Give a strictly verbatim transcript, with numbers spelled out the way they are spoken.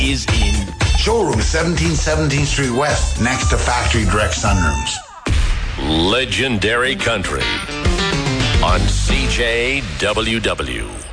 is in. Showroom seventeen seventeenth Street West, next to Factory Direct Sunrooms. Legendary Country on C J W W.